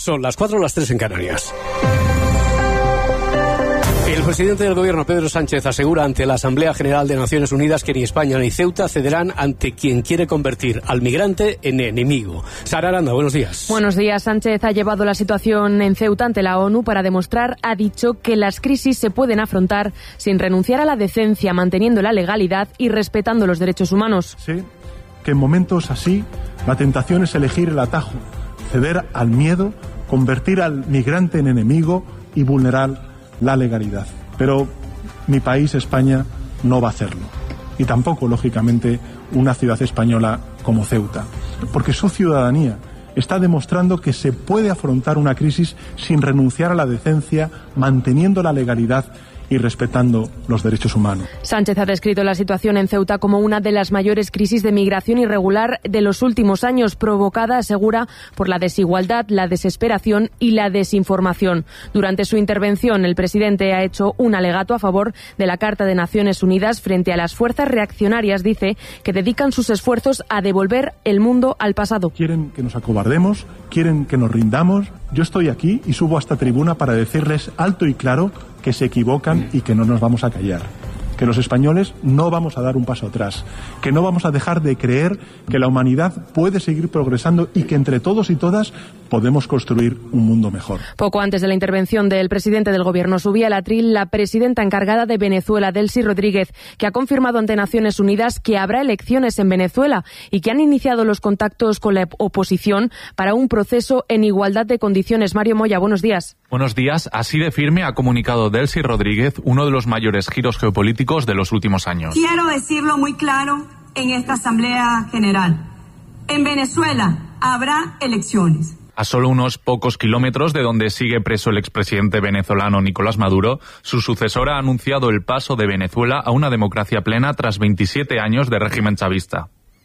Son las 4 o las 3 en Canarias. El presidente del gobierno, Pedro Sánchez, asegura ante la Asamblea General de Naciones Unidas que ni España ni Ceuta cederán ante quien quiere convertir al migrante en enemigo. Sara Aranda, buenos días. Buenos días. Sánchez ha llevado la situación en Ceuta ante la ONU para demostrar, ha dicho, que las crisis se pueden afrontar sin renunciar a la decencia, manteniendo la legalidad y respetando los derechos humanos. Sí, que en momentos así la tentación es elegir el atajo, ceder al miedo, convertir al migrante en enemigo y vulnerar la legalidad. Pero mi país, España, no va a hacerlo. Y tampoco, lógicamente, una ciudad española como Ceuta. Porque su ciudadanía está demostrando que se puede afrontar una crisis sin renunciar a la decencia, manteniendo la legalidad y respetando los derechos humanos. Sánchez ha descrito la situación en Ceuta como una de las mayores crisis de migración irregular de los últimos años, provocada, asegura, por la desigualdad, la desesperación y la desinformación. Durante su intervención, el presidente ha hecho un alegato a favor de la Carta de Naciones Unidas frente a las fuerzas reaccionarias, dice, que dedican sus esfuerzos a devolver el mundo al pasado. Quieren que nos acobardemos, quieren que nos rindamos. Yo estoy aquí y subo a esta tribuna para decirles alto y claro que se equivocan y que no nos vamos a callar. Que los españoles no vamos a dar un paso atrás, que no vamos a dejar de creer que la humanidad puede seguir progresando y que entre todos y todas podemos construir un mundo mejor. Poco antes de la intervención del presidente del gobierno subía al atril la presidenta encargada de Venezuela, Delcy Rodríguez, que ha confirmado ante Naciones Unidas que habrá elecciones en Venezuela y que han iniciado los contactos con la oposición para un proceso en igualdad de condiciones. Mario Moya, buenos días. Buenos días. Así de firme ha comunicado Delcy Rodríguez uno de los mayores giros geopolíticos de los últimos años. Quiero decirlo muy claro en esta Asamblea General. En Venezuela habrá elecciones. A solo unos pocos kilómetros de donde sigue preso el expresidente venezolano Nicolás Maduro, su sucesora ha anunciado el paso de Venezuela a una democracia plena tras 27 años de régimen chavista.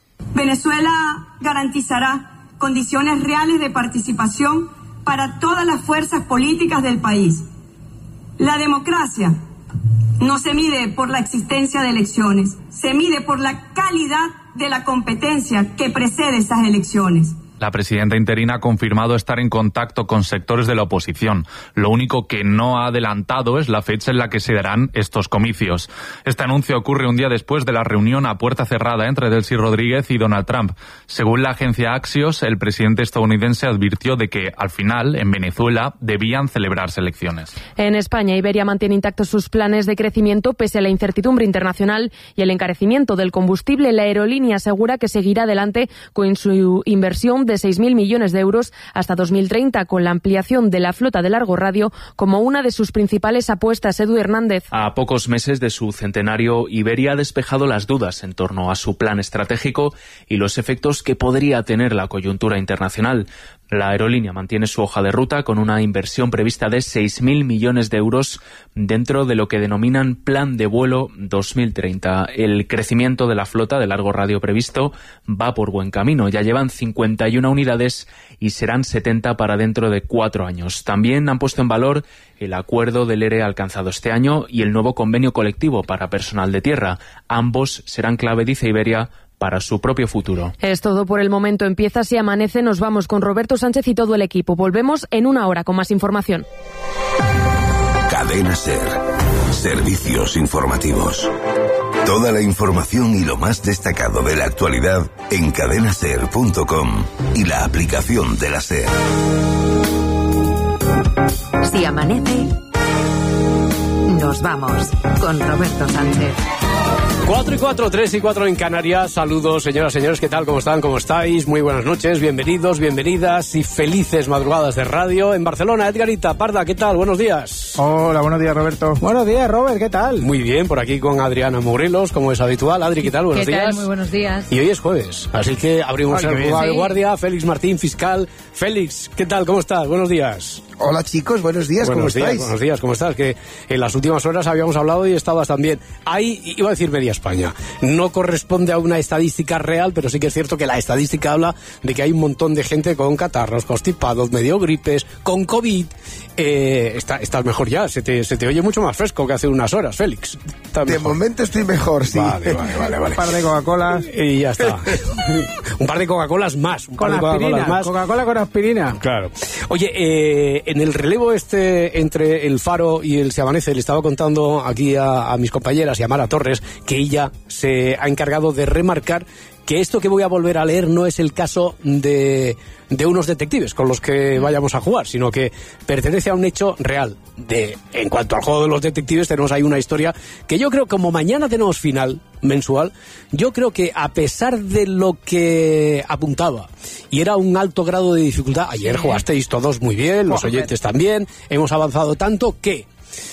Venezuela garantizará condiciones reales de participación para todas las fuerzas políticas del país. La democracia no se mide por la existencia de elecciones, se mide por la calidad de la competencia que precede esas elecciones. La presidenta interina ha confirmado estar en contacto con sectores de la oposición. Lo único que no ha adelantado es la fecha en la que se darán estos comicios. Este anuncio ocurre un día después de la reunión a puerta cerrada entre Delcy Rodríguez y Donald Trump. Según la agencia Axios, el presidente estadounidense advirtió de que, al final, en Venezuela, debían celebrarse elecciones. En España, Iberia mantiene intactos sus planes de crecimiento pese a la incertidumbre internacional y el encarecimiento del combustible. La aerolínea asegura que seguirá adelante con su inversión de 6.000 millones de euros hasta 2030, con la ampliación de la flota de largo radio como una de sus principales apuestas. Edu Hernández. A pocos meses de su centenario, Iberia ha despejado las dudas en torno a su plan estratégico y los efectos que podría tener la coyuntura internacional. La aerolínea mantiene su hoja de ruta con una inversión prevista de 6.000 millones de euros dentro de lo que denominan Plan de Vuelo 2030. El crecimiento de la flota de largo radio previsto va por buen camino. Ya llevan 51 unidades y serán 70 para dentro de 4 años. También han puesto en valor el acuerdo del ERE alcanzado este año y el nuevo convenio colectivo para personal de tierra. Ambos serán clave, dice Iberia, para su propio futuro. Es todo por el momento. Empieza Si Amanece. Nos vamos con Roberto Sánchez y todo el equipo. Volvemos en una hora con más información. Cadena SER. Servicios informativos. Toda la información y lo más destacado de la actualidad en cadenaser.com y la aplicación de la SER. Si amanece, nos vamos con Roberto Sánchez. 4 y 4, 3 y 4 en Canarias. Saludos, señoras, señores, ¿qué tal? ¿Cómo están? ¿Cómo estáis? Muy buenas noches, bienvenidos, bienvenidas y felices madrugadas de radio. En Barcelona, Edgarita Parda, ¿qué tal? Buenos días. Hola, buenos días, Roberto. Buenos días, Robert, ¿qué tal? Muy bien, por aquí con Adriana Morelos, como es habitual. Adri, ¿qué tal? Buenos días. ¿Qué tal? Muy buenos días. Y hoy es jueves, así que abrimos el juzgado de guardia. Félix Martín, fiscal. Félix, ¿qué tal? ¿Cómo estás? Buenos días. Hola chicos, buenos días, ¿cómo estáis? Buenos días, ¿cómo estás? Que en las últimas horas habíamos hablado y estabas también. Ahí iba a decir media España. No corresponde a una estadística real, pero sí que es cierto que la estadística habla de que hay un montón de gente con catarros, constipados, medio gripes, con COVID. Estás mejor ya, se te oye mucho más fresco que hace unas horas, Félix. De momento estoy mejor, sí. Vale. Un par de Coca-Colas. Y ya está. Un par de Coca-Colas más. Coca-Cola con aspirina. Claro. Oye, en el relevo entre el Faro y el Se Amanece, le estaba contando aquí a mis compañeras y a Mara Torres que ella se ha encargado de remarcar que esto que voy a volver a leer no es el caso de unos detectives con los que vayamos a jugar, sino que pertenece a un hecho real. En cuanto al juego de los detectives, tenemos ahí una historia que yo creo, como mañana tenemos final mensual, yo creo que a pesar de lo que apuntaba, y era un alto grado de dificultad, ayer jugasteis todos muy bien, los oyentes también, hemos avanzado tanto que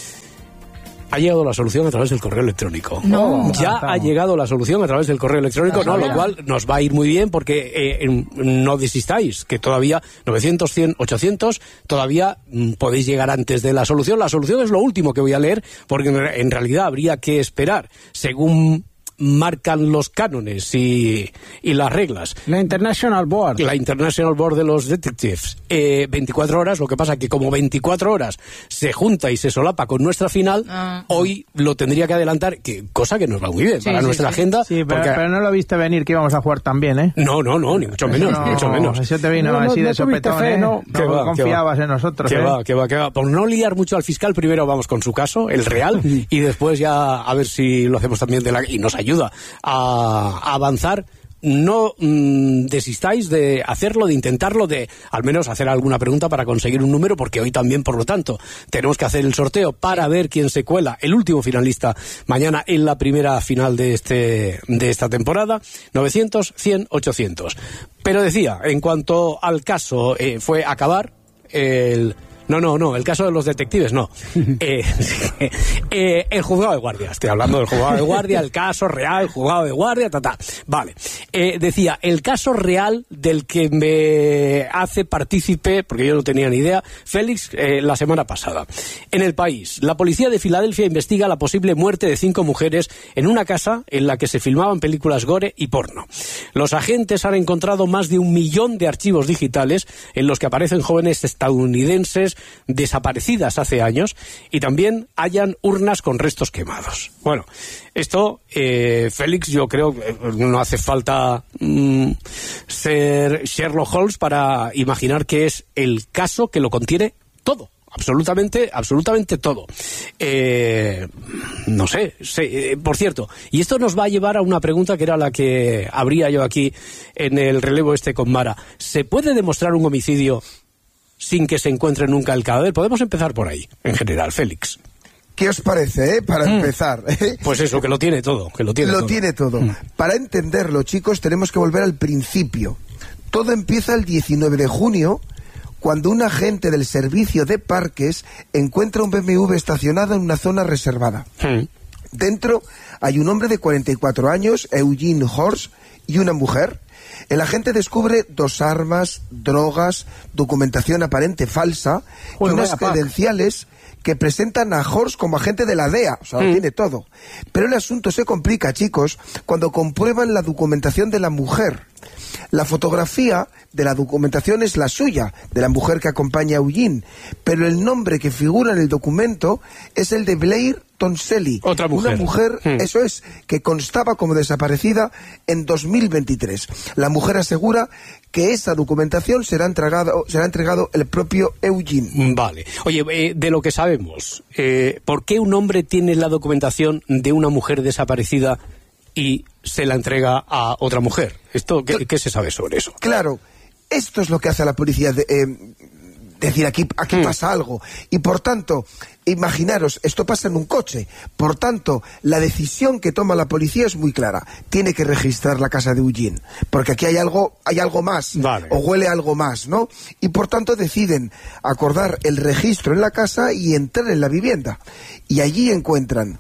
ha llegado la solución a través del correo electrónico. Ha llegado la solución a través del correo electrónico, lo cual nos va a ir muy bien porque no desistáis, que todavía 900, 100, 800, todavía podéis llegar antes de la solución. La solución es lo último que voy a leer porque en realidad habría que esperar, según marcan los cánones y las reglas. La International Board de los Detectives. 24 horas, lo que pasa que como 24 horas se junta y se solapa con nuestra final, hoy lo tendría que adelantar, cosa que nos va muy bien para nuestra agenda. Sí, pero no lo viste venir que íbamos a jugar tan bien, ¿eh? No, ni mucho menos, ni mucho menos. Eso te vino así de sopetón, ¿eh? No confiabas en nosotros, Que va. Por no liar mucho al fiscal, primero vamos con su caso, el real, y después ya a ver si lo hacemos también y nos ayuda a avanzar. No desistáis de hacerlo, de intentarlo, de al menos hacer alguna pregunta para conseguir un número, porque hoy también, por lo tanto, tenemos que hacer el sorteo para ver quién se cuela, el último finalista mañana en la primera final de esta temporada. 900, 100, 800. Pero decía, en cuanto al caso, fue acabar el caso de los detectives no. El juzgado de guardia, estoy hablando del juzgado de guardia, el caso real, juzgado de guardia, Vale. Decía, el caso real del que me hace partícipe, porque yo no tenía ni idea, Félix, la semana pasada. En El País, la policía de Filadelfia investiga la posible muerte de 5 mujeres en una casa en la que se filmaban películas gore y porno. Los agentes han encontrado más de 1 millón de archivos digitales en los que aparecen jóvenes estadounidenses desaparecidas hace años, y también hallan urnas con restos quemados. Bueno, esto, Félix, yo creo que no hace falta ser Sherlock Holmes para imaginar que es el caso que lo contiene todo. Absolutamente todo. No sé, por cierto, y esto nos va a llevar a una pregunta que era la que abría yo aquí en el relevo con Mara. ¿Se puede demostrar un homicidio sin que se encuentre nunca el cadáver? Podemos empezar por ahí, en general, Félix. ¿Qué os parece, para empezar? Pues eso, que lo tiene todo. Tiene todo. Para entenderlo, chicos, tenemos que volver al principio. Todo empieza el 19 de junio, cuando un agente del servicio de parques encuentra un BMW estacionado en una zona reservada. Dentro hay un hombre de 44 años, Eugene Horst, y una mujer. El agente descubre 2 armas, drogas, documentación aparente falsa y unas credenciales que presentan a Horst como agente de la DEA. O sea, lo tiene todo. Pero el asunto se complica, chicos, cuando comprueban la documentación de la mujer. La fotografía de la documentación es la suya, de la mujer que acompaña a Eugene, pero el nombre que figura en el documento es el de Blair Tonselli. Otra mujer. Una mujer, eso es, que constaba como desaparecida en 2023. La mujer asegura que esa documentación será entregado el propio Eugene. Vale. Oye, de lo que sabemos, ¿por qué un hombre tiene la documentación de una mujer desaparecida y se la entrega a otra mujer? ¿Qué se sabe sobre eso? Claro, esto es lo que hace a la policía, decir, aquí pasa algo. Y por tanto, imaginaros, esto pasa en un coche. Por tanto, la decisión que toma la policía es muy clara. Tiene que registrar la casa de Eugene, porque aquí hay algo más, vale, o huele algo más, ¿no? Y por tanto deciden acordar el registro en la casa y entrar en la vivienda. Y allí encuentran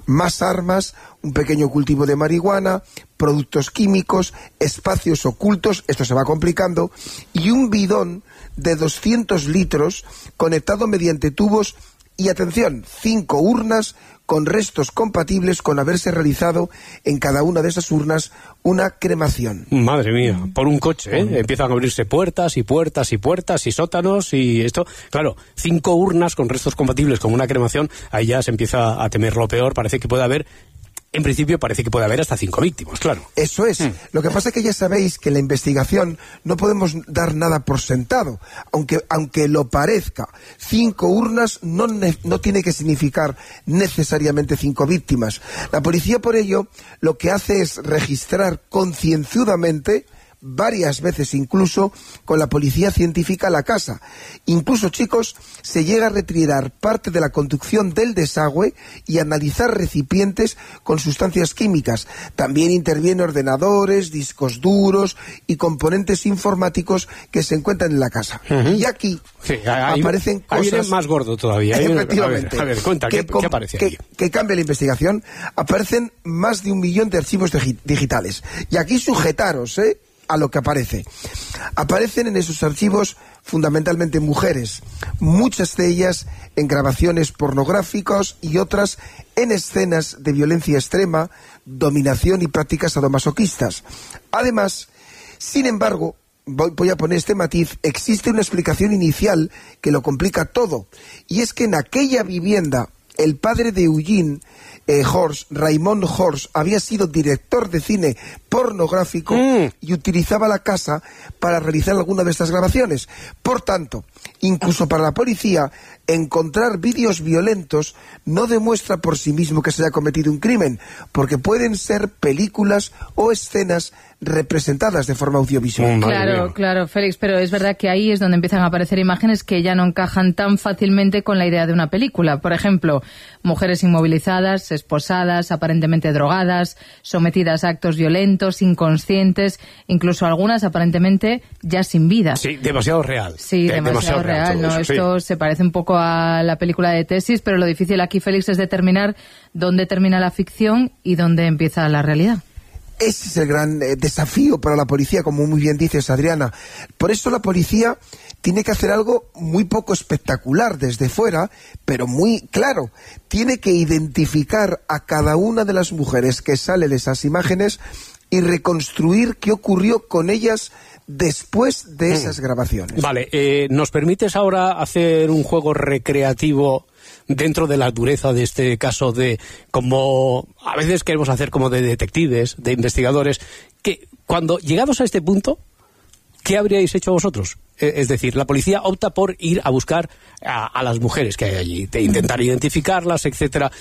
más armas, un pequeño cultivo de marihuana, productos químicos, espacios ocultos, esto se va complicando, y un bidón de 200 litros conectado mediante tubos y, atención, 5 urnas con restos compatibles con haberse realizado en cada una de esas urnas una cremación. Madre mía, por un coche, ¿eh? Empiezan a abrirse puertas y puertas y puertas y sótanos y esto. Claro, 5 urnas con restos compatibles con una cremación, ahí ya se empieza a temer lo peor. Parece que puede haber... En principio parece que puede haber hasta 5 víctimas, claro. Eso es. Lo que pasa es que ya sabéis que en la investigación no podemos dar nada por sentado. Aunque lo parezca, 5 urnas no tiene que significar necesariamente 5 víctimas. La policía, por ello, lo que hace es registrar concienzudamente, varias veces incluso, con la policía científica la casa. Incluso, chicos, se llega a retirar parte de la conducción del desagüe y analizar recipientes con sustancias químicas. También intervienen ordenadores, discos duros y componentes informáticos que se encuentran en la casa. Y aquí aparecen cosas... Ahí viene más gordo todavía. Efectivamente. A ver, cuenta, ¿qué aparece ahí? Que cambia la investigación. Aparecen más de 1 millón de archivos digitales. Y aquí sujetaros, a lo que aparece. Aparecen en esos archivos fundamentalmente mujeres, muchas de ellas en grabaciones pornográficas y otras en escenas de violencia extrema, dominación y prácticas sadomasoquistas. Además, sin embargo, voy a poner este matiz, existe una explicación inicial que lo complica todo, y es que en aquella vivienda el padre de Eugene Horst, Raymond Horst, había sido director de cine pornográfico y utilizaba la casa para realizar alguna de estas grabaciones. Por tanto, incluso para la policía, encontrar vídeos violentos no demuestra por sí mismo que se haya cometido un crimen, porque pueden ser películas o escenas representadas de forma audiovisual. Claro, Félix, pero es verdad que ahí es donde empiezan a aparecer imágenes que ya no encajan tan fácilmente con la idea de una película. Por ejemplo, mujeres inmovilizadas, esposadas, aparentemente drogadas, sometidas a actos violentos, inconscientes, incluso algunas aparentemente ya sin vida. Sí, demasiado real. Sí, demasiado real, ¿no? Esto se parece un poco a la película de Tesis, pero lo difícil aquí, Félix, es determinar dónde termina la ficción y dónde empieza la realidad. Ese es el gran desafío para la policía, como muy bien dices, Adriana. Por eso la policía tiene que hacer algo muy poco espectacular desde fuera, pero muy claro. Tiene que identificar a cada una de las mujeres que salen esas imágenes y reconstruir qué ocurrió con ellas después de esas grabaciones. Vale, ¿nos permites ahora hacer un juego recreativo dentro de la dureza de este caso, de como a veces queremos hacer como de detectives, de investigadores, que cuando llegados a este punto, ¿qué habríais hecho vosotros? Es decir, la policía opta por ir a buscar a las mujeres que hay allí, de intentar identificarlas, etcétera.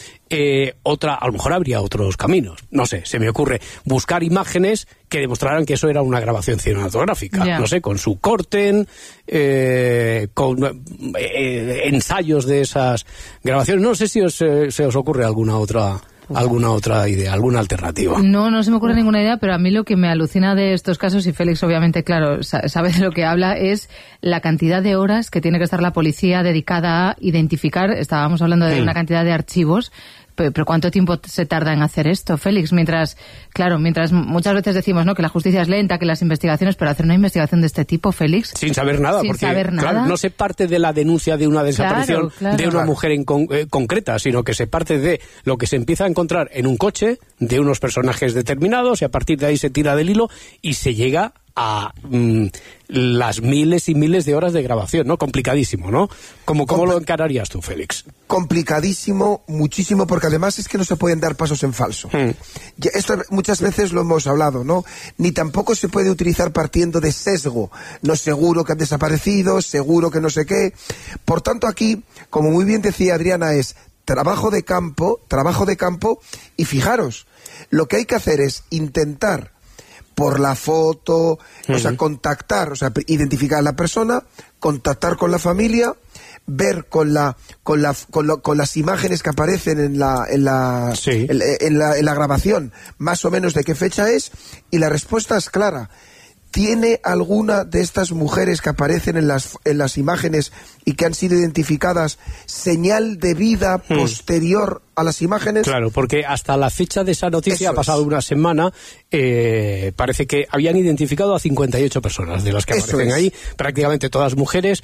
A lo mejor habría otros caminos. No sé, se me ocurre buscar imágenes que demostraran que eso era una grabación cinematográfica. Yeah. No sé, con su corten, con ensayos de esas grabaciones. No sé si se os ocurre alguna otra idea, alguna alternativa. No se me ocurre ninguna idea, pero a mí lo que me alucina de estos casos, y Félix obviamente, claro, sabe de lo que habla, es la cantidad de horas que tiene que estar la policía dedicada a identificar. Estábamos hablando de una cantidad de archivos, pero ¿cuánto tiempo se tarda en hacer esto, Félix? Mientras muchas veces decimos, ¿no?, que la justicia es lenta, que las investigaciones, pero hacer una investigación de este tipo, Félix... Sin saber nada, claro, no se parte de la denuncia de una desaparición de una mujer concreta, sino que se parte de lo que se empieza a encontrar en un coche de unos personajes determinados, y a partir de ahí se tira del hilo y se llega a las miles y miles de horas de grabación, ¿no? Complicadísimo, ¿no? ¿Cómo lo encararías tú, Félix? Complicadísimo, muchísimo, porque además es que no se pueden dar pasos en falso. Esto muchas veces lo hemos hablado, ¿no? Ni tampoco se puede utilizar partiendo de sesgo. No, seguro que han desaparecido, seguro que no sé qué. Por tanto, aquí, como muy bien decía Adriana, es trabajo de campo, y fijaros, lo que hay que hacer es intentar por la foto, o sea, contactar, o sea, identificar a la persona, contactar con la familia, ver con las imágenes que aparecen en la grabación, más o menos de qué fecha es, y la respuesta es clara. ¿Tiene alguna de estas mujeres que aparecen en las imágenes y que han sido identificadas señal de vida posterior a las imágenes? Claro, porque hasta la fecha de esa noticia ha pasado una semana, parece que habían identificado a 58 personas de las que aparecen ahí, prácticamente todas mujeres.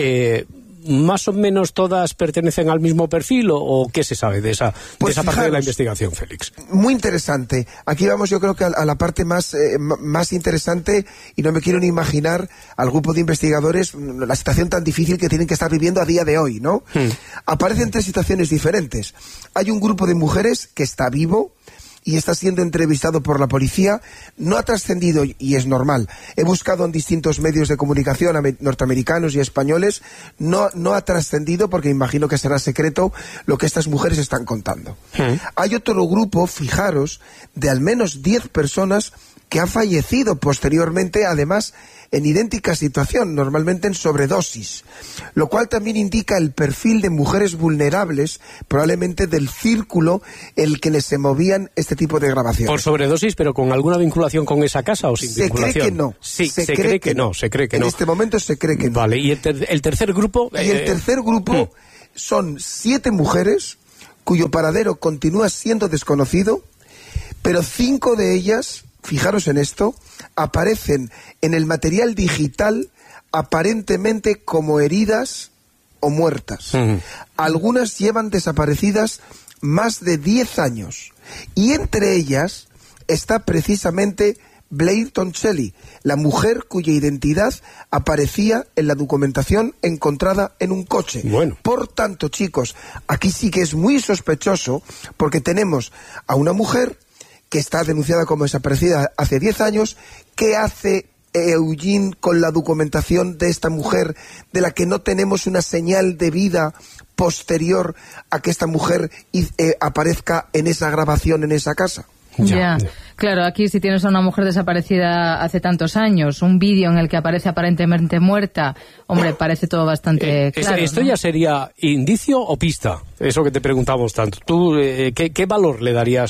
¿Más o menos todas pertenecen al mismo perfil o qué se sabe de esa parte de la investigación, Félix? Muy interesante. Aquí vamos, yo creo que a la parte más interesante, y no me quiero ni imaginar al grupo de investigadores la situación tan difícil que tienen que estar viviendo a día de hoy, ¿no? Aparecen 3 situaciones diferentes. Hay un grupo de mujeres que está vivo y está siendo entrevistado por la policía. No ha trascendido, y es normal. He buscado en distintos medios de comunicación norteamericanos y españoles. No ha trascendido porque imagino que será secreto lo que estas mujeres están contando. Hay otro grupo, fijaros, de al menos 10 personas que ha fallecido posteriormente, además en idéntica situación, normalmente en sobredosis, lo cual también indica el perfil de mujeres vulnerables, probablemente del círculo en el que les se movían este tipo de grabaciones. Por sobredosis, pero ¿con alguna vinculación con esa casa o sin vinculación? Se cree que no. Sí, se cree que no. En este momento se cree que no. Vale, ¿y el tercer grupo? Y el tercer grupo son 7 mujeres cuyo paradero continúa siendo desconocido, pero 5 de ellas, fijaros en esto, aparecen en el material digital aparentemente como heridas o muertas. Algunas llevan desaparecidas más de 10 años. Y entre ellas está precisamente Blair Toncelli, la mujer cuya identidad aparecía en la documentación encontrada en un coche. Bueno. Por tanto, chicos, aquí sí que es muy sospechoso, porque tenemos a una mujer que está denunciada como desaparecida hace 10 años. ¿Qué hace Eugene con la documentación de esta mujer, de la que no tenemos una señal de vida posterior a que esta mujer aparezca en esa grabación en esa casa? Ya, claro, aquí si tienes a una mujer desaparecida hace tantos años, un vídeo en el que aparece aparentemente muerta, hombre, parece todo bastante claro. ¿Esto ¿no? ya sería indicio o pista? Eso que te preguntamos tanto. ¿Tú qué valor le darías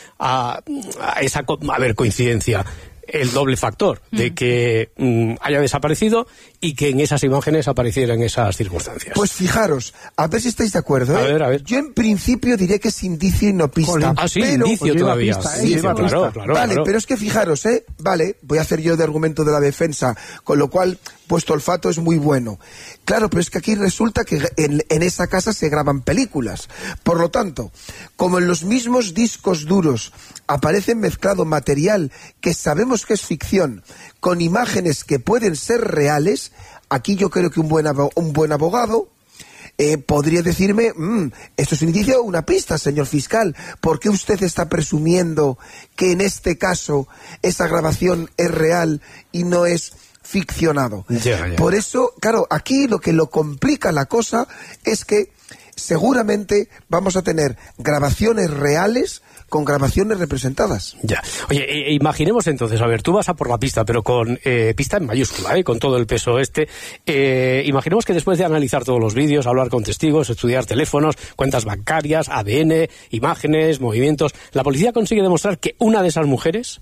a esa coincidencia? El doble factor de que haya desaparecido y que en esas imágenes aparecieran esas circunstancias. Pues fijaros, a ver si estáis de acuerdo. A ver. Yo en principio diré que es indicio y no pista. Sí, indicio todavía. Claro. Vale, pero es que fijaros, vale, voy a hacer yo de argumento de la defensa, con lo cual vuestro olfato es muy bueno. Claro, pero es que aquí resulta que en esa casa se graban películas. Por lo tanto, como en los mismos discos duros aparece mezclado material que sabemos que es ficción, con imágenes que pueden ser reales, aquí yo creo que un buen abogado podría decirme, esto es un indicio, una pista, señor fiscal. ¿Por qué usted está presumiendo que en este caso esa grabación es real y no es ficcionado? Ya. Por eso, claro, aquí lo que lo complica la cosa es que seguramente vamos a tener grabaciones reales con grabaciones representadas. Ya. Oye, imaginemos entonces, a ver, tú vas a por la pista, pero con pista en mayúscula, con todo el peso imaginemos que después de analizar todos los vídeos, hablar con testigos, estudiar teléfonos, cuentas bancarias, ADN, imágenes, movimientos, la policía consigue demostrar que una de esas mujeres,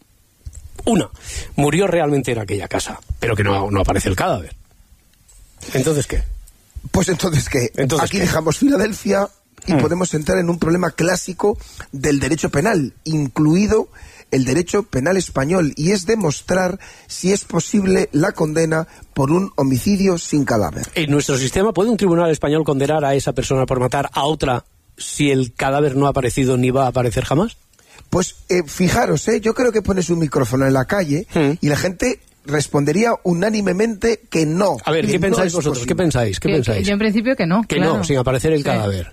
murió realmente en aquella casa, pero que no aparece el cadáver. ¿Entonces qué? Pues entonces ¿qué? Aquí dejamos Filadelfia y podemos entrar en un problema clásico del derecho penal, incluido el derecho penal español, y es demostrar si es posible la condena por un homicidio sin cadáver. ¿En nuestro sistema puede un tribunal español condenar a esa persona por matar a otra si el cadáver no ha aparecido ni va a aparecer jamás? Pues fijaros, yo creo que pones un micrófono en la calle y la gente respondería unánimemente que no. A ver, ¿qué pensáis vosotros? ¿Qué pensáis? Yo en principio que no. Que no, sin aparecer el cadáver.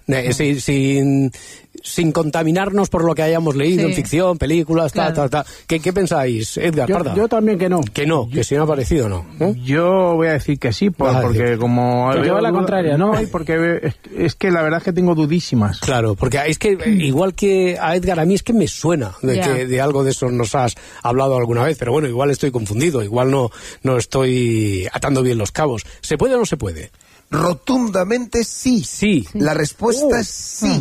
Sin contaminarnos por lo que hayamos leído en ficción, películas, ¿Qué pensáis, Edgar? Yo también que no. Que si no ha aparecido, no. Yo voy a decir que sí, porque como... Pero lleva la contraria, ¿no? Porque es que la verdad es que tengo dudísimas. Claro, porque es que igual que a Edgar, a mí es que me suena que de algo de eso nos has hablado alguna vez, pero bueno, igual estoy confundido, igual no estoy atando bien los cabos. ¿Se puede o no se puede? Rotundamente sí. Sí. La respuesta es sí.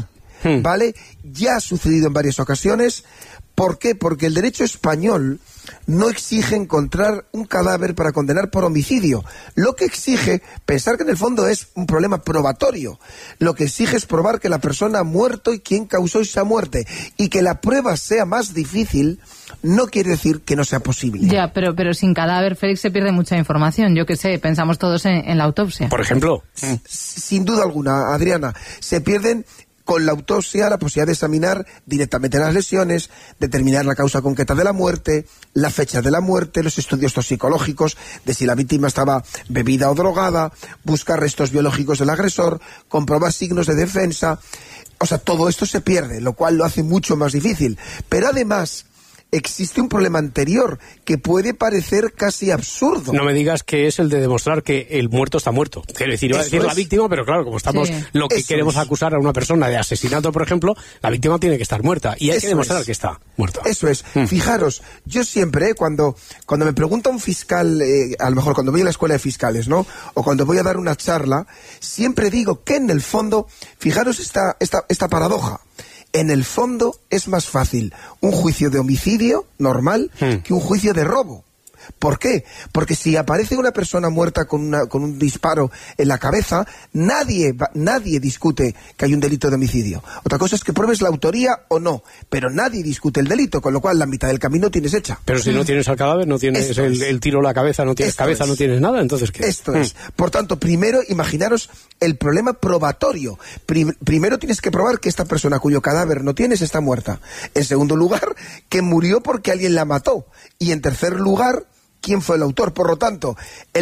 ¿vale? Ya ha sucedido en varias ocasiones. ¿Por qué? Porque el derecho español no exige encontrar un cadáver para condenar por homicidio. Lo que exige, pensar que en el fondo es un problema probatorio, lo que exige es probar que la persona ha muerto y quién causó esa muerte. Y que la prueba sea más difícil no quiere decir que no sea posible. Ya, pero sin cadáver, Félix, se pierde mucha información. Yo qué sé, pensamos todos en la autopsia. Por ejemplo. Sin duda alguna, Adriana, se pierden... Con la autopsia, la posibilidad de examinar directamente las lesiones, determinar la causa concreta de la muerte, la fecha de la muerte, los estudios toxicológicos de si la víctima estaba bebida o drogada, buscar restos biológicos del agresor, comprobar signos de defensa. O sea, todo esto se pierde, lo cual lo hace mucho más difícil. Pero además... existe un problema anterior que puede parecer casi absurdo. No me digas que es el de demostrar que el muerto está muerto. Quiero decir, iba a decir la víctima, pero claro, como estamos lo que queremos acusar a una persona de asesinato, por ejemplo, la víctima tiene que estar muerta y hay que demostrar que está muerta. Eso es. Fijaros, yo siempre, cuando me pregunta un fiscal, a lo mejor cuando voy a la escuela de fiscales, ¿no? O cuando voy a dar una charla, siempre digo que en el fondo, fijaros esta paradoja. En el fondo es más fácil un juicio de homicidio normal que un juicio de robo. ¿Por qué? Porque si aparece una persona muerta con un disparo en la cabeza, nadie discute que hay un delito de homicidio. Otra cosa es que pruebes la autoría o no, pero nadie discute el delito, con lo cual la mitad del camino tienes hecha. Pero si no tienes al cadáver, no tienes el tiro a la cabeza, no tienes cabeza, no tienes nada, entonces ¿qué? Esto es. Por tanto, primero, imaginaros el problema probatorio. Primero tienes que probar que esta persona cuyo cadáver no tienes está muerta. En segundo lugar, que murió porque alguien la mató. Y en tercer lugar, quién fue el autor. Por lo tanto,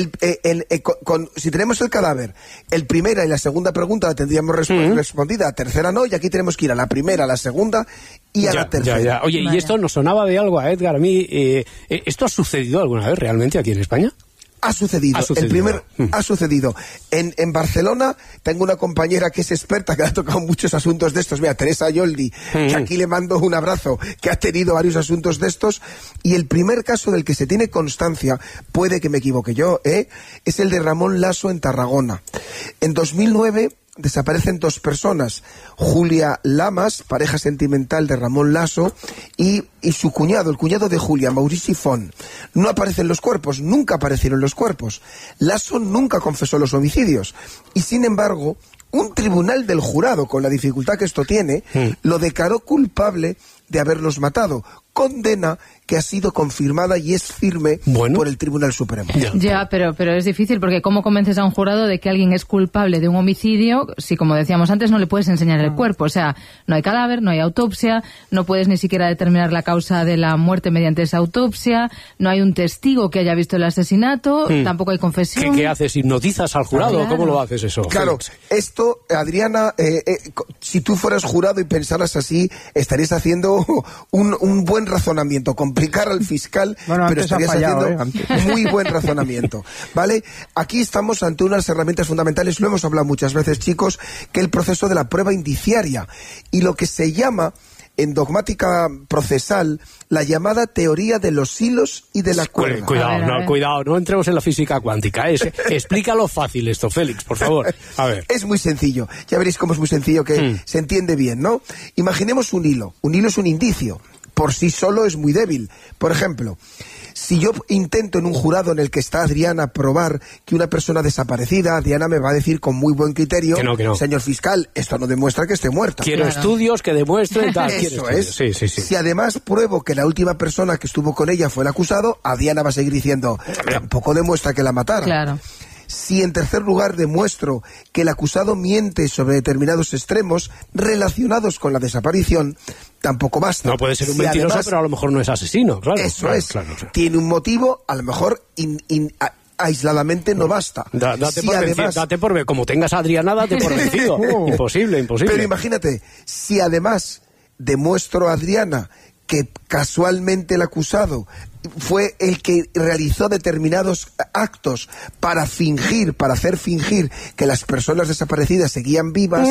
si tenemos el cadáver, el primera y la segunda pregunta la tendríamos respondida, la tercera no, y aquí tenemos que ir a la primera, a la segunda y a la tercera. Oye, ¿y esto nos sonaba de algo a Edgar? A mí, ¿esto ha sucedido alguna vez realmente aquí en España? Ha sucedido. Ha sucedido. En Barcelona tengo una compañera que es experta, que ha tocado muchos asuntos de estos. Mira, Teresa Yoldi, que aquí le mando un abrazo, que ha tenido varios asuntos de estos. Y el primer caso del que se tiene constancia, puede que me equivoque yo, es el de Ramón Lasso en Tarragona. En 2009... desaparecen dos personas, Julia Lamas, pareja sentimental de Ramón Lasso, y su cuñado, el cuñado de Julia, Maurici Font. No aparecen los cuerpos, nunca aparecieron los cuerpos. Lasso nunca confesó los homicidios. Y sin embargo, un tribunal del jurado, con la dificultad que esto tiene, lo declaró culpable de haberlos matado. Condena que ha sido confirmada y es firme por el Tribunal Supremo. Ya, pero es difícil, porque ¿cómo convences a un jurado de que alguien es culpable de un homicidio si, como decíamos antes, no le puedes enseñar el cuerpo? O sea, no hay cadáver, no hay autopsia, no puedes ni siquiera determinar la causa de la muerte mediante esa autopsia, no hay un testigo que haya visto el asesinato, tampoco hay confesión. ¿Qué haces? ¿Hipnotizas al jurado? Claro. ¿Cómo lo haces eso? Claro, esto, Adriana, si tú fueras jurado y pensaras así, estarías haciendo un buen razonamiento, complicar al fiscal, pero estarías haciendo muy buen razonamiento, ¿vale? Aquí estamos ante unas herramientas fundamentales, lo hemos hablado muchas veces, chicos, que el proceso de la prueba indiciaria y lo que se llama en dogmática procesal la llamada teoría de los hilos y de la cuerda. Cuidado, no entremos en la física cuántica. Explícalo fácil esto, Félix, por favor. A ver. Es muy sencillo, ya veréis cómo es muy sencillo, que se entiende bien, ¿no? Imaginemos un hilo es un indicio, por sí solo es muy débil. Por ejemplo, si yo intento en un jurado en el que está Adriana probar que una persona desaparecida, Adriana me va a decir con muy buen criterio, que no. Señor fiscal, esto no demuestra que esté muerta. Quiero estudios que demuestren tal. Eso es. Sí. Si además pruebo que la última persona que estuvo con ella fue el acusado, Adriana va a seguir diciendo, tampoco demuestra que la matara. Claro. Si en tercer lugar demuestro que el acusado miente sobre determinados extremos relacionados con la desaparición, tampoco basta. No puede ser un mentiroso, además, pero a lo mejor no es asesino, claro. Eso es. Claro. Tiene un motivo, a lo mejor aisladamente no basta. Date por ver, como tengas a Adriana, date por vencido. Imposible. Pero imagínate, si además demuestro a Adriana que casualmente el acusado fue el que realizó determinados actos para hacer fingir que las personas desaparecidas seguían vivas,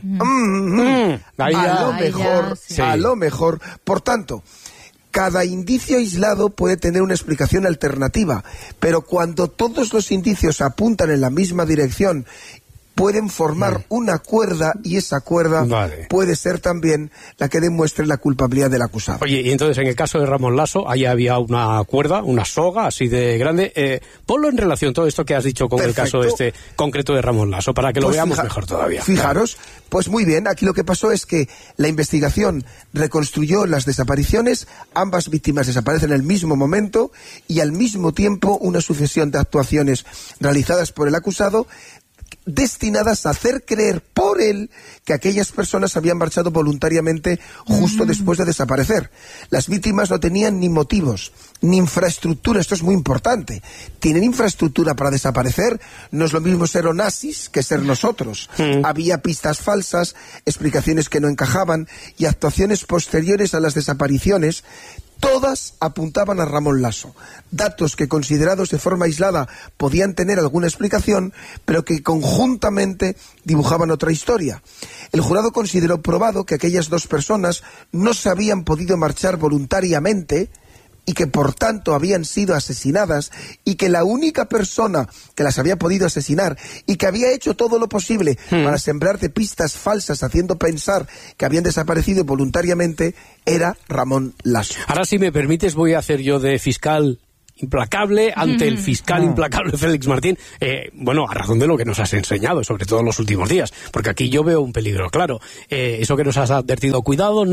a lo mejor, por tanto, cada indicio aislado puede tener una explicación alternativa, pero cuando todos los indicios apuntan en la misma dirección pueden formar una cuerda, y esa cuerda puede ser también la que demuestre la culpabilidad del acusado. Oye, y entonces en el caso de Ramón Lasso, ahí había una cuerda, una soga así de grande. Ponlo en relación todo esto que has dicho con el caso concreto de Ramón Lasso, para que lo veamos mejor todavía. Fijaros, pues muy bien, aquí lo que pasó es que la investigación reconstruyó las desapariciones, ambas víctimas desaparecen en el mismo momento y al mismo tiempo una sucesión de actuaciones realizadas por el acusado destinadas a hacer creer por él que aquellas personas habían marchado voluntariamente justo después de desaparecer. Las víctimas no tenían ni motivos, ni infraestructura, esto es muy importante. Tienen infraestructura para desaparecer, no es lo mismo ser Onassis que ser nosotros. Había pistas falsas, explicaciones que no encajaban y actuaciones posteriores a las desapariciones. Todas apuntaban a Ramón Lasso. Datos que considerados de forma aislada podían tener alguna explicación, pero que conjuntamente dibujaban otra historia. El jurado consideró probado que aquellas dos personas no se habían podido marchar voluntariamente y que por tanto habían sido asesinadas, y que la única persona que las había podido asesinar y que había hecho todo lo posible para sembrarte pistas falsas haciendo pensar que habían desaparecido voluntariamente era Ramón Lasso. Ahora, si me permites, voy a hacer yo de fiscal implacable ante el fiscal implacable Félix Martín, a razón de lo que nos has enseñado, sobre todo en los últimos días, porque aquí yo veo un peligro claro. Eso que nos has advertido, cuidado,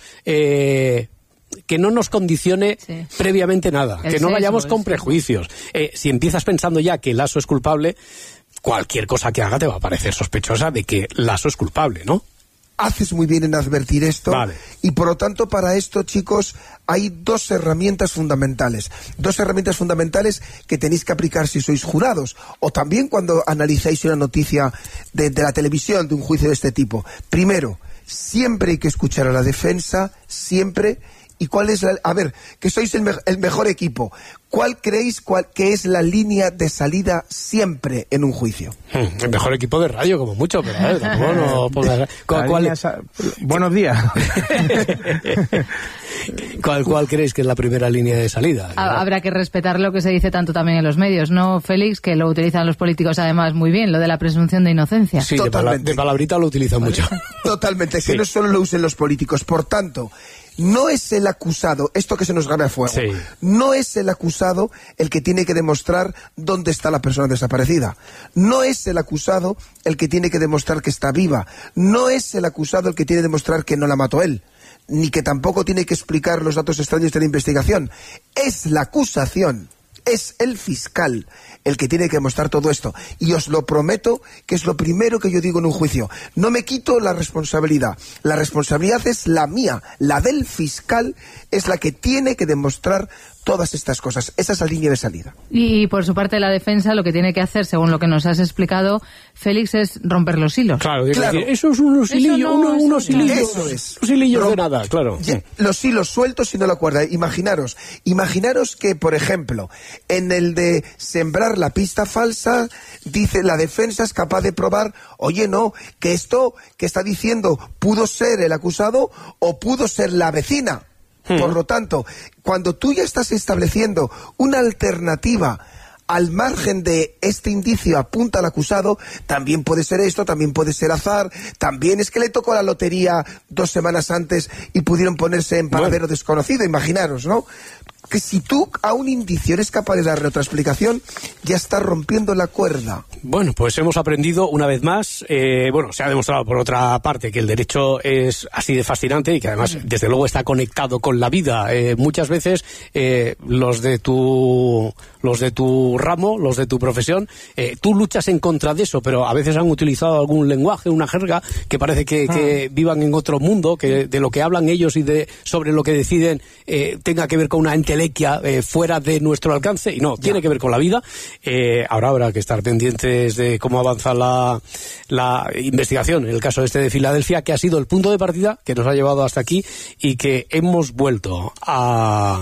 que no nos condicione previamente nada, que no vayamos con prejuicios. Si empiezas pensando ya que Lasso es culpable, cualquier cosa que haga te va a parecer sospechosa de que Lasso es culpable, ¿no? Haces muy bien en advertir esto, y por lo tanto para esto, chicos, hay dos herramientas fundamentales que tenéis que aplicar si sois jurados, o también cuando analizáis una noticia de la televisión, de un juicio de este tipo. Primero, siempre hay que escuchar a la defensa, siempre. ¿Y cuál es que sois el mejor equipo? ¿Cuál creéis que es la línea de salida siempre en un juicio? El mejor equipo de radio, como mucho, pero Buenos días. ¿Cuál creéis que es la primera línea de salida? Habrá que respetar lo que se dice tanto también en los medios, ¿no, Félix? Que lo utilizan los políticos además muy bien, lo de la presunción de inocencia. Sí, de palabrita lo utilizan mucho. Totalmente, que no solo lo usen los políticos. Por tanto, no es el acusado, esto que se nos gana a fuego, no es el acusado el que tiene que demostrar dónde está la persona desaparecida. No es el acusado el que tiene que demostrar que está viva. No es el acusado el que tiene que demostrar que no la mató él, ni que tampoco tiene que explicar los datos extraños de la investigación. Es la acusación, es el fiscal el que tiene que demostrar todo esto. Y os lo prometo que es lo primero que yo digo en un juicio. No me quito la responsabilidad. La responsabilidad es la mía. La del fiscal es la que tiene que demostrar todas estas cosas. Esa es la línea de salida. Y por su parte la defensa lo que tiene que hacer, según lo que nos has explicado, Félix, es romper los hilos. Claro. Eso es unos hilillos. Eso es. Unos hilillos de nada, claro. Los hilos sueltos y no la cuerda. Imaginaros que, por ejemplo, en el de sembrar la pista falsa, dice la defensa es capaz de probar, oye, no, que esto que está diciendo pudo ser el acusado o pudo ser la vecina. Por lo tanto, cuando tú ya estás estableciendo una alternativa al margen de este indicio apunta al acusado, también puede ser esto, también puede ser azar, también es que le tocó la lotería 2 semanas antes y pudieron ponerse en paradero desconocido, imaginaros, ¿no? Que si tú a un indicio eres capaz de darle otra explicación, ya estás rompiendo la cuerda. Bueno, pues hemos aprendido una vez más, se ha demostrado por otra parte que el derecho es así de fascinante y que además desde luego está conectado con la vida. Muchas veces los de tu ramo, los de tu profesión, tú luchas en contra de eso, pero a veces han utilizado algún lenguaje, una jerga que parece que vivan en otro mundo, que de lo que hablan ellos y sobre lo que deciden tenga que ver con una entelequia fuera de nuestro alcance, y no, tiene que ver con la vida. Ahora habrá que estar pendientes de cómo avanza la investigación en el caso este de Filadelfia, que ha sido el punto de partida que nos ha llevado hasta aquí y que hemos vuelto a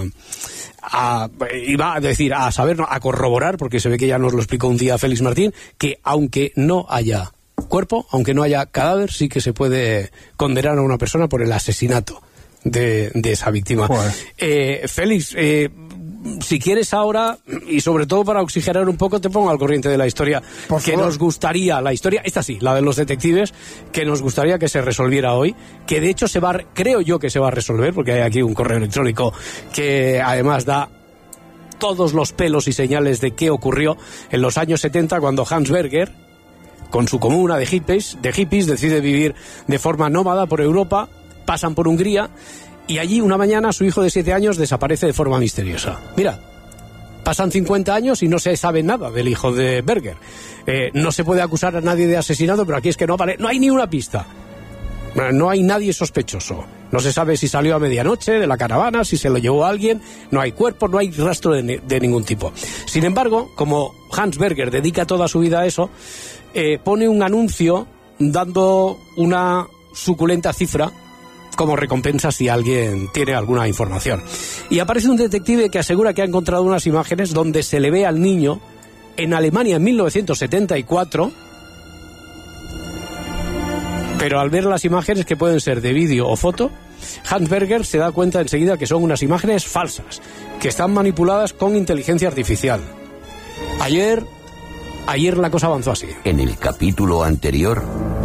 corroborar, porque se ve que ya nos lo explicó un día Félix Martín, que aunque no haya cuerpo, aunque no haya cadáver, sí que se puede condenar a una persona por el asesinato de esa víctima. Félix, si quieres ahora, y sobre todo para oxigenar un poco, te pongo al corriente de la historia nos gustaría, la historia, esta sí, la de los detectives, que nos gustaría que se resolviera hoy, que de hecho creo yo que se va a resolver, porque hay aquí un correo electrónico que además da todos los pelos y señales de qué ocurrió en los años 70 cuando Hans Berger, con su comuna de hippies, decide vivir de forma nómada por Europa, pasan por Hungría y allí una mañana su hijo de 7 años desaparece de forma misteriosa. Mira, pasan 50 años y no se sabe nada del hijo de Berger. No se puede acusar a nadie de asesinato, pero aquí es que no hay ni una pista. No hay nadie sospechoso. No se sabe si salió a medianoche de la caravana, si se lo llevó a alguien. No hay cuerpo, no hay rastro de ningún tipo. Sin embargo, como Hans Berger dedica toda su vida a eso, pone un anuncio dando una suculenta cifra como recompensa si alguien tiene alguna información. Y aparece un detective que asegura que ha encontrado unas imágenes donde se le ve al niño en Alemania en 1974, pero al ver las imágenes, que pueden ser de vídeo o foto, Hans Berger se da cuenta enseguida que son unas imágenes falsas, que están manipuladas con inteligencia artificial. Ayer la cosa avanzó así. En el capítulo anterior...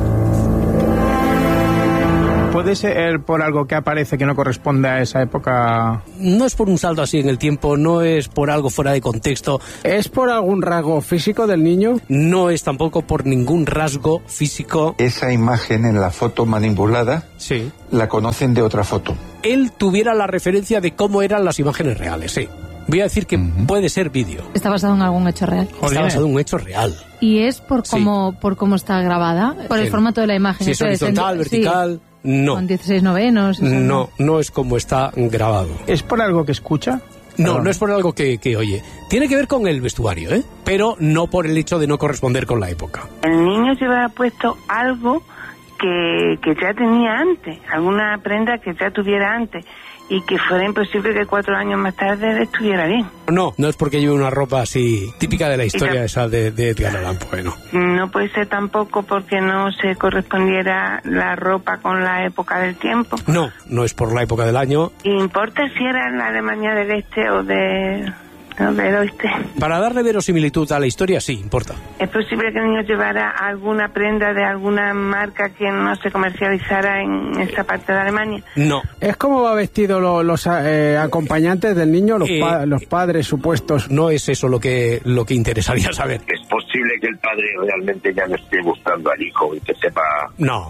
¿Puede ser por algo que aparece que no corresponde a esa época? No es por un salto así en el tiempo, no es por algo fuera de contexto. ¿Es por algún rasgo físico del niño? No es tampoco por ningún rasgo físico. Esa imagen en la foto manipulada, sí, la conocen de otra foto. Él tuviera la referencia de cómo eran las imágenes reales, sí. Voy a decir que puede ser vídeo. ¿Está basado en algún hecho real? Está basado en un hecho real. ¿Y es por cómo está grabada? ¿Por el formato de la imagen? Si es horizontal, vertical... Sí. No. Con 16/9. No es como está grabado. ¿Es por algo que escucha? No es por algo que oye. Tiene que ver con el vestuario, pero no por el hecho de no corresponder con la época. El niño llevaba puesto algo que ya tenía antes, alguna prenda que ya tuviera antes, y que fuera imposible que 4 años más tarde estuviera bien. No es porque lleve una ropa así típica de la historia esa de Edgar Allan Poe, no. No puede ser tampoco porque no se correspondiera la ropa con la época del tiempo. No es por la época del año. ¿Importa si era en la Alemania del Este o del oeste? Para darle verosimilitud a la historia, sí, importa. ¿Es posible que el niño llevara alguna prenda de alguna marca que no se comercializara en esa parte de Alemania? No. ¿Es cómo va vestido los acompañantes del niño, los padres supuestos? No es eso lo que interesaría saber. ¿Es posible que el padre realmente ya no esté buscando al hijo y que sepa... No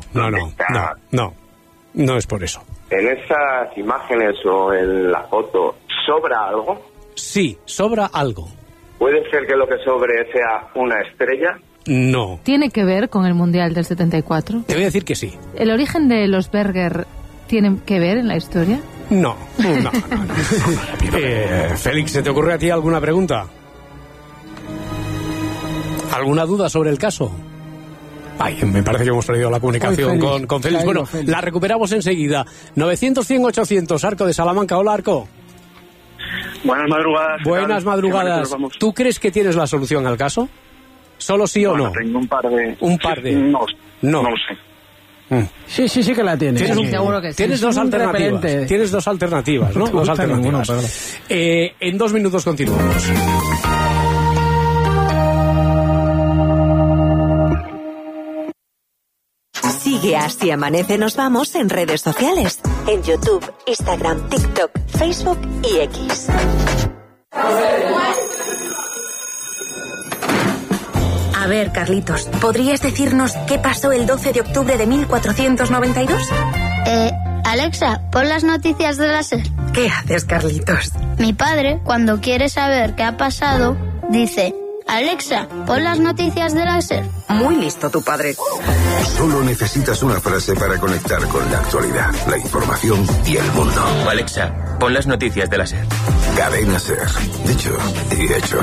es por eso. ¿En esas imágenes o en la foto sobra algo? Sí, sobra algo. ¿Puede ser que lo que sobre sea una estrella? No. ¿Tiene que ver con el Mundial del 74? Te voy a decir que sí. ¿El origen de los Berger tiene que ver en la historia? No. Félix, ¿se te ocurre a ti alguna pregunta? ¿Alguna duda sobre el caso? Me parece que hemos perdido la comunicación con Félix. Bueno, Félix. La recuperamos enseguida. 900-100-800, Arco de Salamanca. Hola, Arco. Buenas madrugadas. Buenas madrugadas. ¿Tú crees que tienes la solución al caso? ¿Solo sí o no? Tengo un par de... No lo sé. Sí que la tienes. Seguro que sí. Tienes dos alternativas. Tienes dos alternativas, ¿no? Dos alternativas. En 2 minutos continuamos. Sigue Así Amanece Nos Vamos en redes sociales. En YouTube, Instagram, TikTok, Facebook y X. A ver, Carlitos, ¿podrías decirnos qué pasó el 12 de octubre de 1492? Alexa, pon las noticias de la SER. ¿Qué haces, Carlitos? Mi padre, cuando quiere saber qué ha pasado, dice... Alexa, pon las noticias de la SER. Muy listo tu padre. Solo necesitas una frase para conectar con la actualidad, la información y el mundo. Alexa, pon las noticias de la SER. Cadena SER. Dicho y hecho.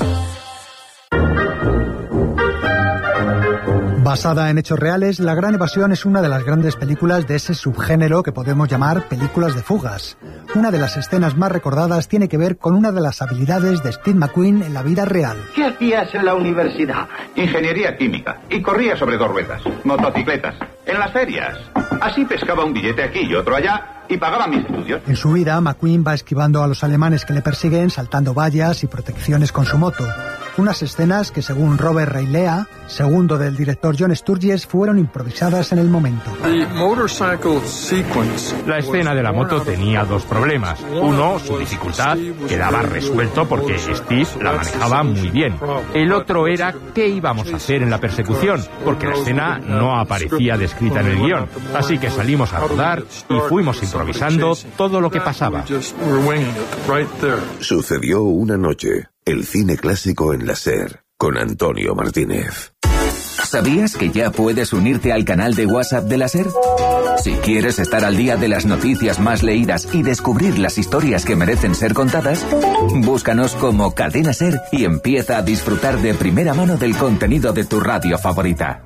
Basada en hechos reales, La Gran Evasión es una de las grandes películas de ese subgénero que podemos llamar películas de fugas. Una de las escenas más recordadas tiene que ver con una de las habilidades de Steve McQueen en la vida real. ¿Qué hacías en la universidad? Ingeniería química. Y corría sobre 2 ruedas. Motocicletas. En las ferias. Así pescaba un billete aquí y otro allá. y pagaba mis estudios. En su vida, McQueen va esquivando a los alemanes que le persiguen, saltando vallas y protecciones con su moto. Unas escenas que, según Robert Reilea, segundo del director John Sturges, fueron improvisadas en el momento. La escena de la moto tenía dos problemas. Uno, su dificultad, quedaba resuelto porque Steve la manejaba muy bien. El otro era qué íbamos a hacer en la persecución, porque la escena no aparecía descrita en el guión. Así que salimos a rodar y fuimos improvisando todo lo que pasaba. Sucedió una noche. El cine clásico en la SER, con Antonio Martínez. ¿Sabías que ya puedes unirte al canal de WhatsApp de la SER? Si quieres estar al día de las noticias más leídas y descubrir las historias que merecen ser contadas, búscanos como Cadena SER y empieza a disfrutar de primera mano del contenido de tu radio favorita.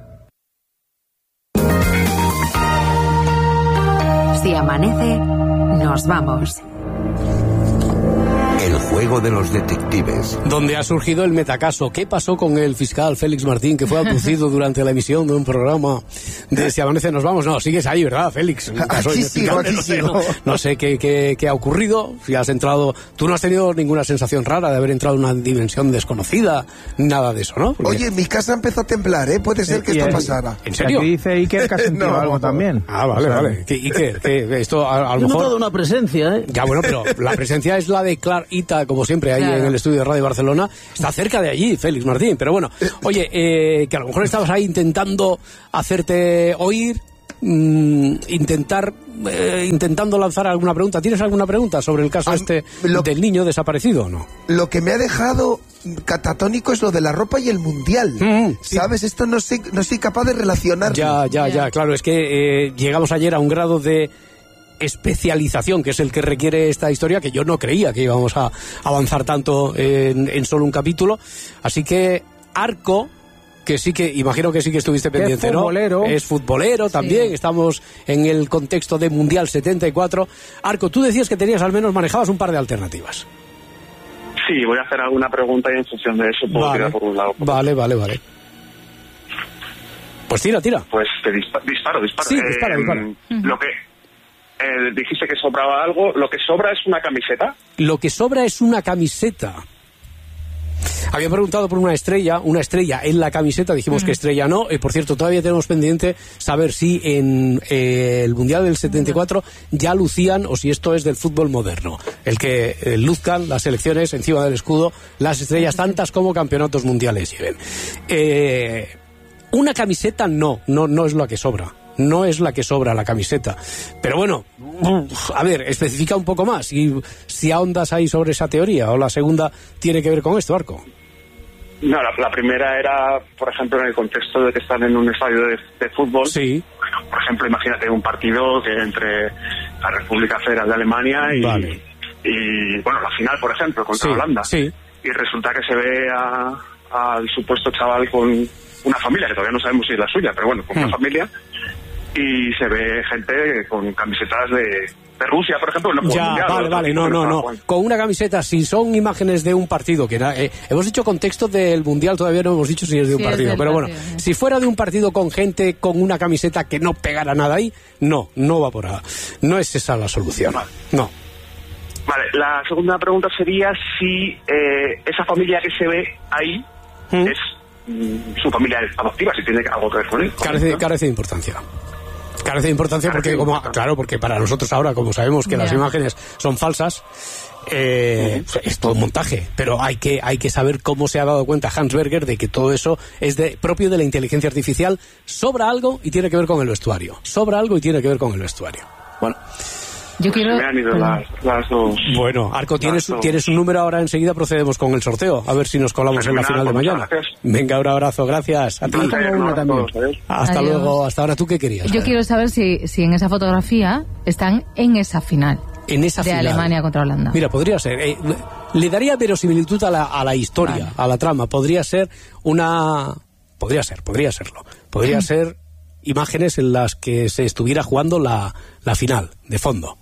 Si amanece, nos vamos. El juego de los detectives. Donde ha surgido el metacaso. ¿Qué pasó con el fiscal Félix Martín, que fue abducido durante la emisión de un programa de Si amanece nos vamos? No, sigues ahí, ¿verdad, Félix? Aquí sigo. No sé qué ha ocurrido. Si has entrado... Tú no has tenido ninguna sensación rara de haber entrado en una dimensión desconocida, nada de eso, ¿no? Porque... Oye, mi casa empezó a temblar, ¿eh? Puede ser que esto pasara. ¿En serio? Aquí dice Iker que ha sentido algo también. Ah, vale. Iker, esto a lo mejor... He notado una presencia, ¿eh? Ya, bueno, pero la presencia es la de Clark Ita, como siempre, ahí en el estudio de Radio Barcelona. Está cerca de allí, Félix Martín. Pero bueno, oye, que a lo mejor estabas ahí intentando hacerte oír, intentando lanzar alguna pregunta. ¿Tienes alguna pregunta sobre el caso del niño desaparecido o no? Lo que me ha dejado catatónico es lo de la ropa y el mundial. ¿Sabes? Esto no soy capaz de relacionarlo. Ya, claro. Es que llegamos ayer a un grado de especialización, que es el que requiere esta historia, que yo no creía que íbamos a avanzar tanto en solo un capítulo. Así que Arco, que sí que, imagino que sí que estuviste pendiente, es futbolero, ¿no? Es futbolero también, sí. Estamos en el contexto de Mundial 74. Arco, tú decías que manejabas un par de alternativas. Sí, voy a hacer alguna pregunta y en función de eso puedo tirar por un lado. Vale. Pues tira. Pues te disparo. Sí, dispara. Lo que... dijiste que sobraba algo. ¿Lo que sobra es una camiseta? Lo que sobra es una camiseta. Había preguntado por una estrella en la camiseta, dijimos que estrella no. Por cierto, todavía tenemos pendiente saber si en el Mundial del 74 ya lucían o si esto es del fútbol moderno. El que luzcan las selecciones encima del escudo, las estrellas tantas como campeonatos mundiales lleven. Una camiseta no es la que sobra. No es la que sobra la camiseta. Pero bueno, a ver, especifica un poco más. Si ahondas ahí sobre esa teoría, o la segunda tiene que ver con esto, Arco. No, la primera era, por ejemplo, en el contexto de que están en un estadio de fútbol. Sí. Bueno, por ejemplo, imagínate un partido que entre la República Federal de Alemania y bueno, la final, por ejemplo, contra Holanda. Sí. Y resulta que se ve al supuesto chaval con una familia, que todavía no sabemos si es la suya, pero bueno, con una familia. Y se ve gente con camisetas de Rusia, por ejemplo. No. Con una camiseta, si son imágenes de un partido, que hemos dicho contexto del Mundial, todavía no hemos dicho si es de un partido, pero bueno, si fuera de un partido con gente con una camiseta que no pegara nada ahí, no va por ahí. No es esa la solución. No. Vale, la segunda pregunta sería si esa familia que se ve ahí es su familia adoptiva, si tiene algo que ver con él. Carece de importancia. Carece de importancia porque, porque para nosotros ahora, como sabemos que las imágenes son falsas, es todo un montaje. Pero hay que saber cómo se ha dado cuenta Hans Berger de que todo eso es propio de la inteligencia artificial. Sobra algo y tiene que ver con el vestuario. Bueno. Yo quiero... Me han ido las dos. Bueno, Arco, tienes un número ahora, enseguida procedemos con el sorteo, a ver si nos colamos en la final de mañana. Venga, un abrazo, gracias. A ti. Hasta luego, hasta ahora. ¿Tú qué querías? Yo quiero saber si en esa fotografía están en esa final. En esa final. De Alemania contra Holanda. Mira, podría ser. Le daría verosimilitud a la historia, a la trama. Podría ser Podría serlo. Podría ser imágenes en las que se estuviera jugando la final, de fondo.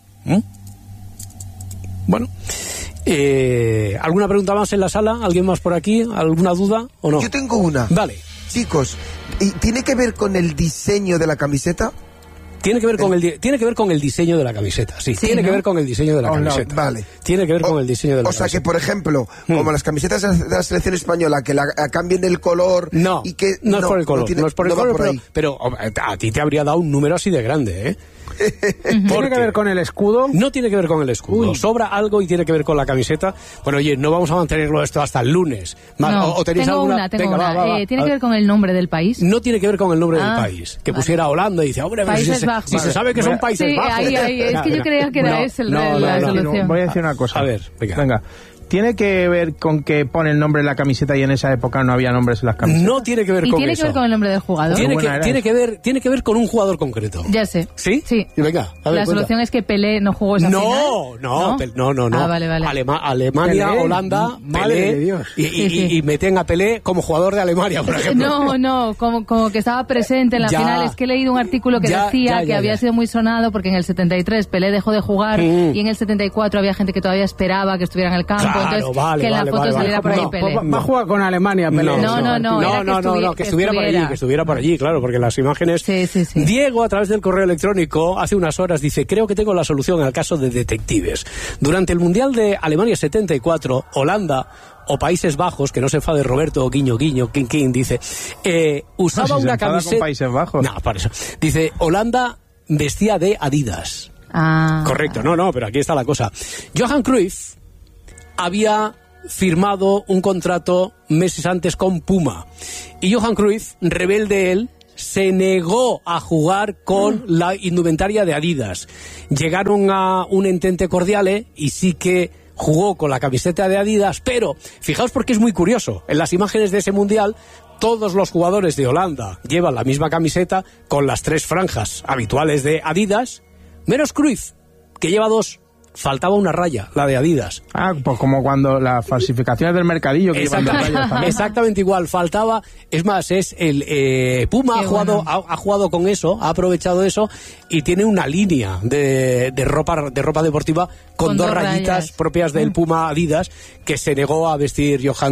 Bueno, ¿alguna pregunta más en la sala? ¿Alguien más por aquí? ¿Alguna duda o no? Yo tengo una. Vale. Chicos, ¿y tiene que ver con el diseño de la camiseta? Tiene que ver con el diseño de la camiseta, sí. Tiene que ver con el diseño de la camiseta. Vale. Tiene que ver con el diseño de la camiseta. O sea que, por ejemplo, como las camisetas de la selección española, que la cambien el color... No, y que, no es por el color, no es por el color, pero a ti te habría dado un número así de grande, ¿eh? ¿Tiene que ver con el escudo? No tiene que ver con el escudo. Sobra algo y tiene que ver con la camiseta. Bueno, oye, no vamos a mantenerlo esto hasta el lunes. No, ¿tenéis tengo alguna? Tengo una. ¿Tiene que ver con el nombre del país? No tiene que ver con el nombre del país. Que pusiera Holanda y dice, hombre, Países Bajos. Si se sabe que son Países Bajos. Ahí. Es que yo creía que era ese la solución. Voy a decir una cosa. A ver, venga. ¿Tiene que ver con que pone el nombre en la camiseta y en esa época no había nombres en las camisetas? No tiene que ver con eso. ¿Y tiene que ver con el nombre del jugador? Tiene que ver con un jugador concreto. Ya sé. ¿Sí? Sí. Y venga, a ver, la solución es que Pelé no jugó esa final. No. Ah, vale. Alemania, Pelé, Holanda, madre Pelé, de Dios. Y meten a Pelé como jugador de Alemania, por ejemplo. No, como que estaba presente en la final. Es que he leído un artículo que decía que había sido muy sonado porque en el 73 Pelé dejó de jugar y en el 74 había gente que todavía esperaba que estuviera en el campo. Entonces, que la foto saliera por ahí Pelé. Va a jugar con Alemania, Pelé. No, que estuviera por allí, claro, porque las imágenes... Sí. Diego, a través del correo electrónico, hace unas horas dice, creo que tengo la solución al caso de detectives. Durante el Mundial de Alemania 74, Holanda o Países Bajos, que no se enfade Roberto, guiño, King, dice, usaba una camiseta... con Países Bajos. No, por eso. Dice, Holanda vestía de Adidas. Correcto, pero aquí está la cosa. Johan Cruyff había firmado un contrato meses antes con Puma y Johan Cruyff, rebelde él, se negó a jugar con la indumentaria de Adidas. Llegaron a un entente cordial y sí que jugó con la camiseta de Adidas, pero fijaos porque es muy curioso, en las imágenes de ese mundial todos los jugadores de Holanda llevan la misma camiseta con las 3 franjas habituales de Adidas, menos Cruyff, que lleva 2. Faltaba una raya, la de Adidas. Pues como cuando las falsificaciones del mercadillo que llevan 2 rayas también. Exactamente igual, faltaba. Es más, es el Puma ha jugado con eso, ha aprovechado eso y tiene una línea de ropa deportiva con 2 rayitas propias del Puma Adidas que se negó a vestir Johan